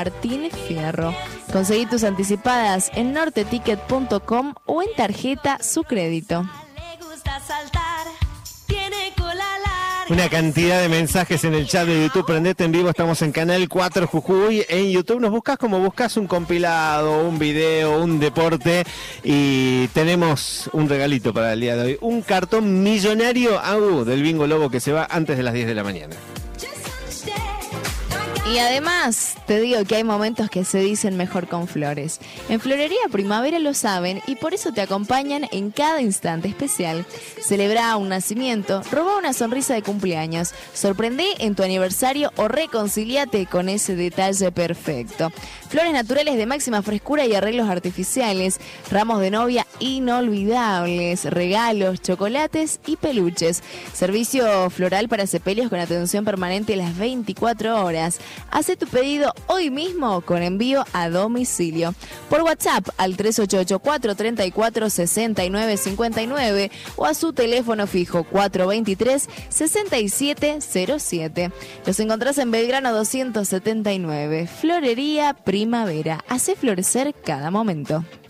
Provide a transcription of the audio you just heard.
Martín Fierro. Conseguí tus anticipadas en norteticket.com o en tarjeta Su Crédito. Una cantidad de mensajes en el chat de YouTube. Prendete en vivo, estamos en Canal 4 Jujuy. En YouTube nos buscas como buscas un compilado, un video, un deporte. Y tenemos un regalito para el día de hoy. Un cartón millonario, del Bingo Lobo, que se va antes de las 10 de la mañana. Y además, te digo que hay momentos que se dicen mejor con flores. En Florería Primavera lo saben y por eso te acompañan en cada instante especial. Celebra un nacimiento, roba una sonrisa de cumpleaños, sorprende en tu aniversario o reconcíliate con ese detalle perfecto. Flores naturales de máxima frescura y arreglos artificiales, ramos de novia inolvidables, regalos, chocolates y peluches. Servicio floral para sepelios con atención permanente las 24 horas. Hace tu pedido hoy mismo con envío a domicilio. Por WhatsApp al 3884-346959 o a su teléfono fijo 423-6707. Los encontrás en Belgrano 279. Florería Primavera. Hace florecer cada momento.